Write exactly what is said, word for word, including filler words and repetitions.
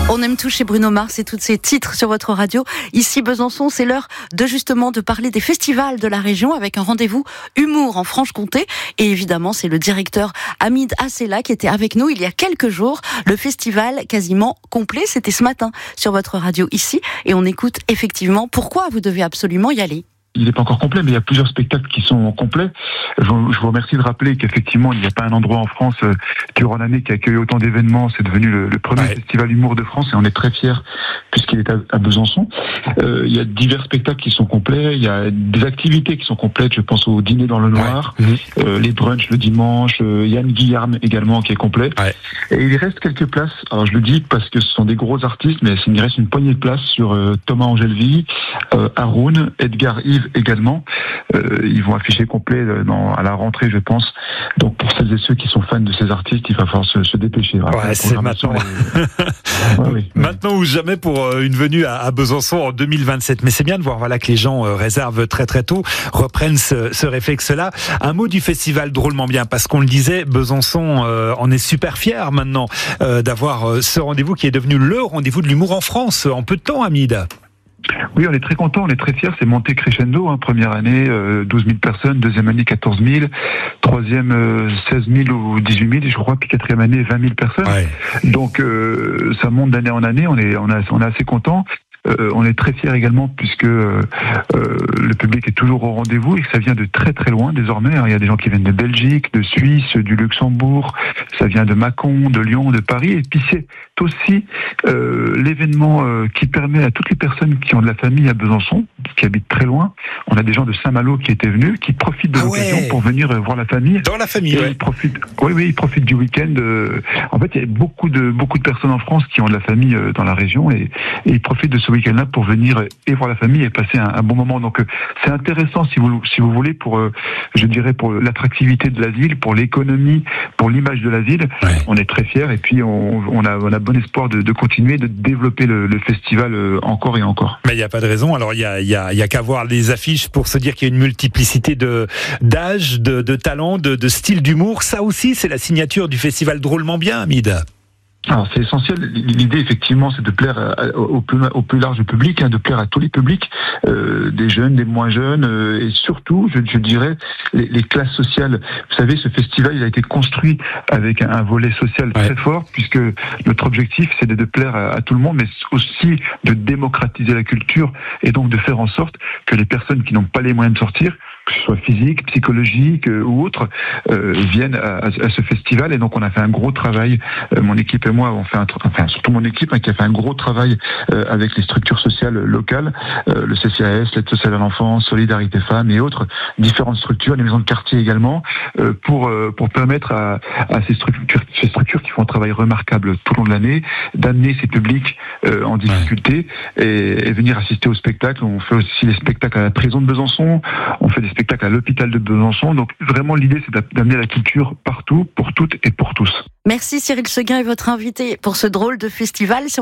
On aime tout chez Bruno Mars et tous ces titres sur votre radio. Ici Besançon, c'est l'heure de justement de parler des festivals de la région avec un rendez-vous humour en Franche-Comté. Et évidemment, c'est le directeur Hamid Assela qui était avec nous il y a quelques jours. Le festival quasiment complet, c'était ce matin sur votre radio ici. Et on écoute effectivement pourquoi vous devez absolument y aller. Il n'est pas encore complet, mais il y a plusieurs spectacles qui sont complets. Je vous, je vous remercie de rappeler qu'effectivement, il n'y a pas un endroit en France euh, durant l'année qui accueille autant d'événements. C'est devenu le, le premier ouais. festival humour de France et on est très fiers puisqu'il est à, à Besançon. Euh, il y a divers spectacles qui sont complets. Il y a des activités qui sont complètes. Je pense au dîner dans le noir, ouais. mmh. euh, les brunchs le dimanche, euh, Yann Guillarme également qui est complet. Ouais. Et il reste quelques places. Alors je le dis parce que ce sont des gros artistes, mais il reste une poignée de places sur euh, Thomas Angelville, euh, Haroun, Edgar Yves également. Euh, ils vont afficher complet dans, à la rentrée, je pense. Donc pour celles et ceux qui sont fans de ces artistes, il va falloir se, se dépêcher. Ouais, c'est maintenant. Est... ouais, oui. Maintenant ou jamais pour une venue à, à Besançon en deux mille vingt-sept. Mais c'est bien de voir voilà, que les gens euh, réservent très très tôt, reprennent ce, ce réflexe-là. Un mot du festival drôlement bien, parce qu'on le disait, Besançon euh, en est super fier maintenant euh, d'avoir euh, ce rendez-vous qui est devenu le rendez-vous de l'humour en France en peu de temps, Hamid. Oui, on est très content, on est très fiers. C'est monté crescendo. Hein. Première année, euh, douze mille personnes. Deuxième année, quatorze mille. Troisième, euh, seize mille ou dix-huit mille, je crois. Puis quatrième année, vingt mille personnes. Ouais. Donc, euh, ça monte d'année en année. On est, on a, on est assez content. Euh, on est très fiers également puisque euh, euh, le public est toujours au rendez-vous et que ça vient de très très loin désormais. Il y a des gens qui viennent de Belgique, de Suisse, du Luxembourg, ça vient de Mâcon, de Lyon, de Paris. Et puis c'est aussi euh, l'événement euh, qui permet à toutes les personnes qui ont de la famille à Besançon, qui habitent très loin. On a des gens de Saint-Malo qui étaient venus, qui profitent de ah l'occasion ouais. pour venir voir la famille. Dans la famille, oui. Ils profitent, oui, oui, ils profitent du week-end. Euh, en fait, il y a beaucoup de beaucoup de personnes en France qui ont de la famille euh, dans la région et, et ils profitent de ce week-end-là pour venir et voir la famille et passer un, un bon moment. Donc, euh, c'est intéressant si vous si vous voulez pour, euh, je dirais pour l'attractivité de la ville, pour l'économie, pour l'image de la ville. Ouais. On est très fiers et puis on, on a on a bon espoir de, de continuer de développer le, le festival euh, encore et encore. Mais il n'y a pas de raison. Alors il y a il y a il y a qu'à voir les affiches pour se dire qu'il y a une multiplicité de d'âge, de, de talents, de, de styles d'humour. Ça aussi, c'est la signature du festival drôlement bien, Hamid. Alors c'est essentiel. L'idée effectivement, c'est de plaire au plus, au plus large public, hein, de plaire à tous les publics, euh, des jeunes, des moins jeunes, euh, et surtout, je, je dirais, les, les classes sociales. Vous savez, ce festival, il a été construit avec un, un volet social ouais. très fort, puisque notre objectif, c'est de, de plaire à, à tout le monde, mais aussi de démocratiser la culture, et donc de faire en sorte que les personnes qui n'ont pas les moyens de sortir, que ce soit physique, psychologique euh, ou autre, euh, viennent à, à, à ce festival. Et donc on a fait un gros travail, euh, mon équipe et moi, on fait un, enfin surtout mon équipe hein, qui a fait un gros travail euh, avec les structures sociales locales, euh, le C C A S, l'aide sociale à l'enfance, Solidarité Femmes et autres, différentes structures, les maisons de quartier également, euh, pour euh, pour permettre à, à ces structures, ces structures qui font un travail remarquable tout au long de l'année, d'amener ces publics euh, en difficulté et, et venir assister au spectacle. On fait aussi les spectacles à la prison de Besançon, on fait des spectacle à l'hôpital de Besançon. Donc vraiment l'idée c'est d'amener la culture partout, pour toutes et pour tous. Merci Cyril Seguin et votre invité pour ce drôle de festival.